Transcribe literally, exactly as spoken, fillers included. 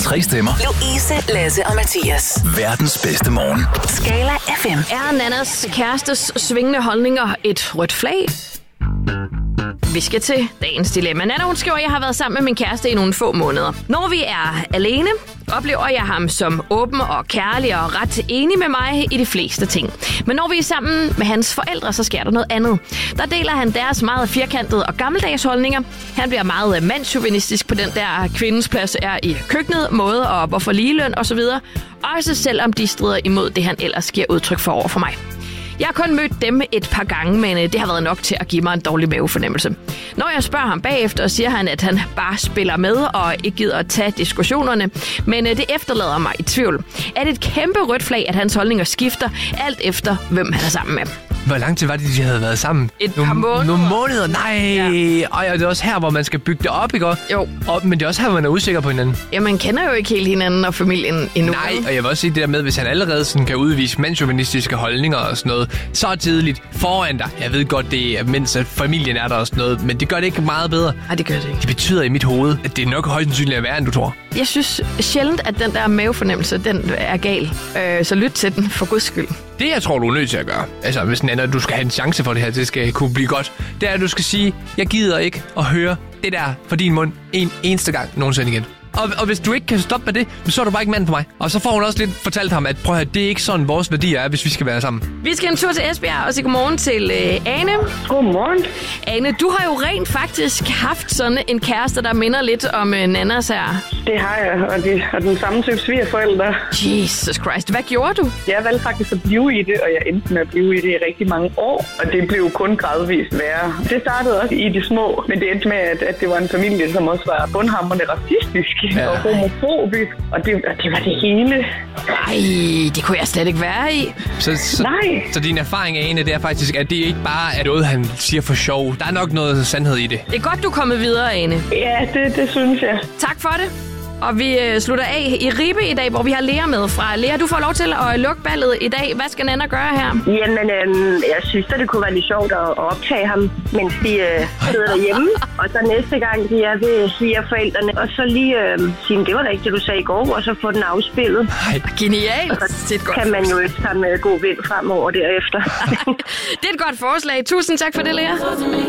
Tre stemmer. Louise, Lasse og Mathias. Verdens bedste morgen. Skala F M. Er Nannas kærestes svingende holdninger et rødt flag? Vi skal til dagens dilemma. Nanna, hun skriver, at jeg har været sammen med min kæreste i nogle få måneder. Når vi er alene, oplever jeg ham som åben og kærlig og ret enig med mig i de fleste ting. Men når vi er sammen med hans forældre, så sker der noget andet. Der deler han deres meget firkantede og gammeldags holdninger. Han bliver meget mandsjuvenistisk på den der kvindens plads er i køkkenet, måde og hvorfor ligeløn osv. Også selvom de strider imod det, han ellers giver udtryk for over for mig. Jeg har kun mødt dem et par gange, men det har været nok til at give mig en dårlig mavefornemmelse. Når jeg spørger ham bagefter, siger han, at han bare spiller med og ikke gider at tage diskussionerne, men det efterlader mig i tvivl. Er det et kæmpe rødt flag, at hans holdninger skifter, alt efter hvem han er sammen med? Hvor lang tid var det, de havde været sammen? Et par måneder. Nogle måneder? Nej. Ja. Og det er også her, hvor man skal bygge det op, ikke? Jo. Og, men det er også her, hvor man er usikker på hinanden. Ja, man kender jo ikke helt hinanden og familien endnu. Nej, og jeg vil også sige det der med, hvis han allerede sådan kan udvise mandsjuvenistiske holdninger og sådan noget, så tidligt foran dig. Jeg ved godt, det er, mens familien er der og sådan noget, men det gør det ikke meget bedre. Nej, det gør det ikke. Det betyder i mit hoved, at det er nok højst sandsynligt at være, end du tror. Jeg synes sjældent, at den der mavefornemmelse, den er gal. Øh, så lyt til den, for guds skyld. Det, jeg tror, du er nødt til at gøre, altså hvis Nanna, du skal have en chance for det her, det skal kunne blive godt, det er, at du skal sige, jeg gider ikke at høre det der fra din mund en eneste gang nogensinde igen. Og, og hvis du ikke kan stoppe med det, så er du bare ikke mand for mig. Og så får hun også lidt fortalt ham, at prøv at høre, det er ikke sådan vores værdier er, hvis vi skal være sammen. Vi skal en tur til Esbjerg og sige godmorgen til øh, Ane. Godmorgen. Ane, du har jo rent faktisk haft sådan en kæreste, der minder lidt om øh, Nannas her. Det har jeg, og, de, og den samme type svigerforældre. Jesus Christ, hvad gjorde du? Jeg valgte faktisk at blive i det, og jeg endte med at blive i det i rigtig mange år. Og det blev kun gradvist værre. Det startede også i de små, men det endte med, at, at det var en familie, som også var bundhamrende racistisk ja. og homofobisk. Og det, og det var det hele. Nej, det kunne jeg slet ikke være i. Så, så, Nej. Så din erfaring af Ane, det er faktisk, at det ikke bare er noget, han siger for sjov. Der er nok noget sandhed i det. Det er godt, du er kommet videre, Ane. Ja, det, det synes jeg. Tak for det. Og vi øh, slutter af i Ribe i dag, hvor vi har Lea med fra. Lea, du får lov til at lukke ballet i dag. Hvad skal Nanna gøre her? Jamen, øhm, jeg synes, at det kunne være lidt sjovt at, at optage ham, mens de øh, sidder derhjemme. Og så næste gang, de er ved svigerforældrene. Og så lige øh, sige, det var da ikke det, du sagde i går, og så få den afspillet. Ej, genialt. Og så kan man jo ikke tage med god vind fremover derefter. Det er et godt forslag. Tusind tak for det, Lea.